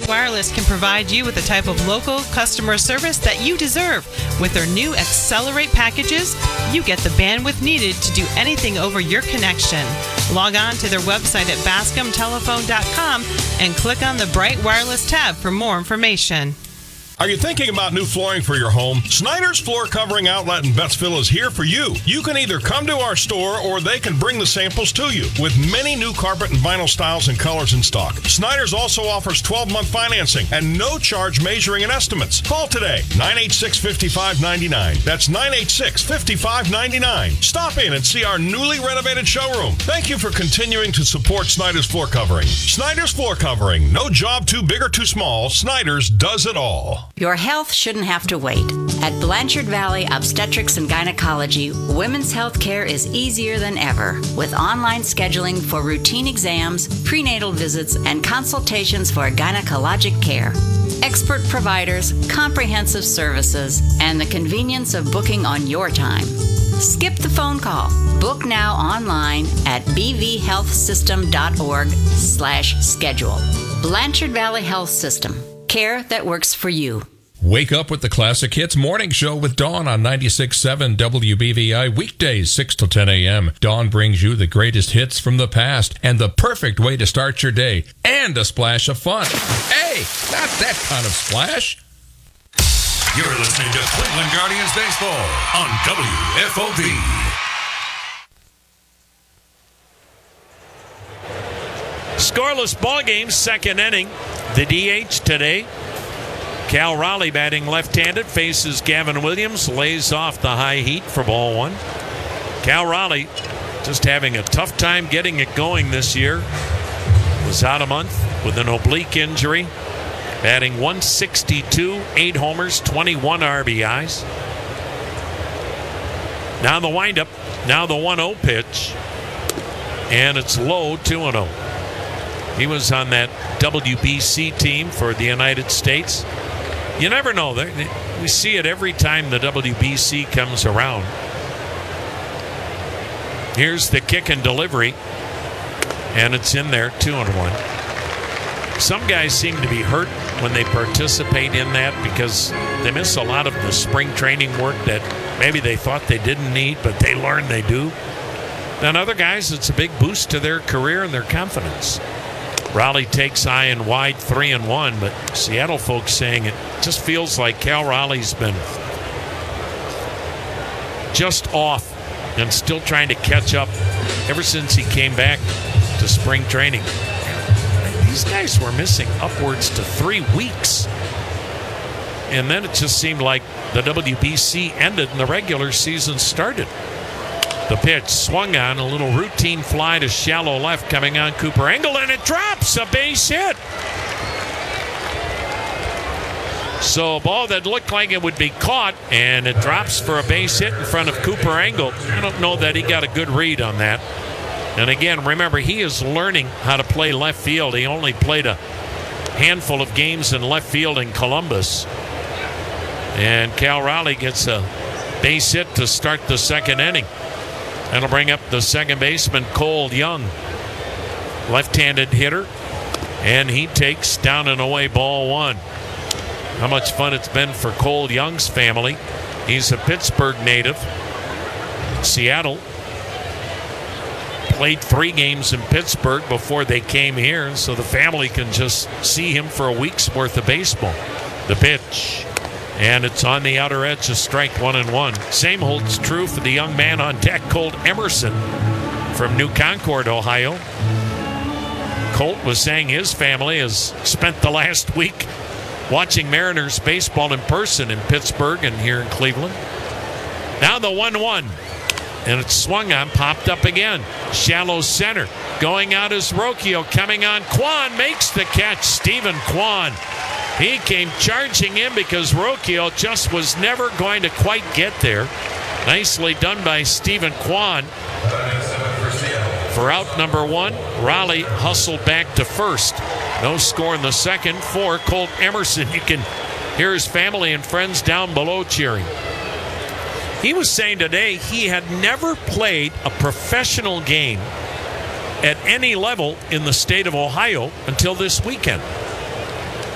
Bright Wireless can provide you with the type of local customer service that you deserve. With their new Accelerate packages, you get the bandwidth needed to do anything over your connection. Log on to their website at bascomtelephone.com and click on the Bright Wireless tab for more information. Are you thinking about new flooring for your home? Snyder's Floor Covering Outlet in Bettsville is here for you. You can either come to our store or they can bring the samples to you. With many new carpet and vinyl styles and colors in stock, Snyder's also offers 12-month financing and no charge measuring and estimates. Call today, 986-5599. That's 986-5599. Stop in and see our newly renovated showroom. Thank you for continuing to support Snyder's Floor Covering. Snyder's Floor Covering. No job too big or too small. Snyder's does it all. Your health shouldn't have to wait. At Blanchard Valley Obstetrics and Gynecology, women's health care is easier than ever, with online scheduling for routine exams, prenatal visits, and consultations for gynecologic care. Expert providers, comprehensive services, and the convenience of booking on your time. Skip the phone call. Book now online at bvhealthsystem.org/schedule. Blanchard Valley Health System. Care that works for you. Wake up with the Classic Hits Morning Show with Dawn on 96.7 WBVI, weekdays 6 to 10 a.m. Dawn brings you the greatest hits from the past and the perfect way to start your day, and a splash of fun. Hey, not that kind of splash. You're listening to Cleveland Guardians Baseball on WFOV. Scoreless ball game, second inning. The DH today, Cal Raleigh batting left-handed, faces Gavin Williams, lays off the high heat for ball one. Cal Raleigh just having a tough time getting it going this year. Was out a month with an oblique injury. Batting 162, 8 homers, 21 RBIs. Now the windup, now the 1-0 pitch. And it's low, 2-0. He was on that WBC team for the United States. You never know. We see it every time the WBC comes around. Here's the kick and delivery. And it's in there, 2-1. Some guys seem to be hurt when they participate in that because they miss a lot of the spring training work that maybe they thought they didn't need, but they learn they do. And other guys, it's a big boost to their career and their confidence. Raleigh takes high and wide, 3-1, but Seattle folks saying it just feels like Cal Raleigh's been just off and still trying to catch up ever since he came back to spring training. These guys were missing upwards to 3 weeks. And then it just seemed like the WBC ended and the regular season started. The pitch swung on, a little routine fly to shallow left coming on Cooper Engel, and it drops, a base hit. So a ball that looked like it would be caught, and it drops for a base hit in front of Cooper Engel. I don't know that he got a good read on that. And again, remember, he is learning how to play left field. He only played a handful of games in left field in Columbus. And Cal Raleigh gets a base hit to start the second inning. That'll bring up the second baseman, Cole Young. Left-handed hitter. And he takes down and away ball one. How much fun it's been for Cole Young's family. He's a Pittsburgh native. Seattle played 3 games in Pittsburgh before they came here, so the family can just see him for a week's worth of baseball. The pitch. And it's on the outer edge, a strike, 1-1. Same holds true for the young man on deck, Colt Emerson from New Concord, Ohio. Colt was saying his family has spent the last week watching Mariners baseball in person in Pittsburgh and here in Cleveland. Now the 1-1. And it's swung on, popped up again. Shallow center. Going out is Rocchio. Coming on, Kwan makes the catch. Stephen Kwan. He came charging in because Rocchio just was never going to quite get there. Nicely done by Stephen Kwan. For out number 1, Raleigh hustled back to first. No score in the second for Colt Emerson. You can hear his family and friends down below cheering. He was saying today he had never played a professional game at any level in the state of Ohio until this weekend.